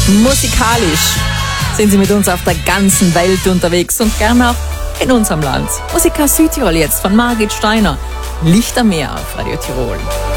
Musikalisch sind sie mit uns auf der ganzen Welt unterwegs und gern auch in unserem Land. Musik aus Südtirol jetzt von Margit Steiner. Licht am Meer auf Radio Tirol.